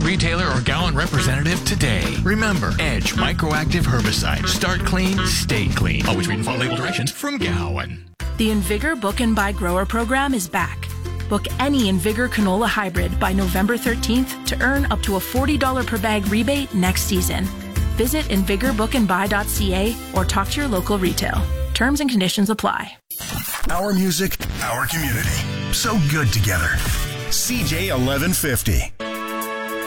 retailer or Gowan representative today. Remember, Edge Microactive Herbicide. Start clean, stay clean. Always read and follow label directions from Gowan. The Invigor Book and Buy Grower program is back. Book any Invigor canola hybrid by November 13th to earn up to a $40 per bag rebate next season. Visit InvigorBookandBuy.ca or talk to your local retail. Terms and conditions apply. Our music, our community. So good together. CJ 1150.